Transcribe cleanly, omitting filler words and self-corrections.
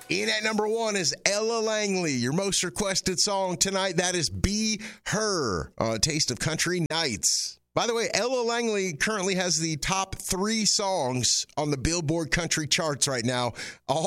In at number 1 is Ella Langley, your most requested song tonight. That is Be Her on Taste of Country Nights. By the way, Ella Langley currently has the top 3 songs on the Billboard country charts right now, all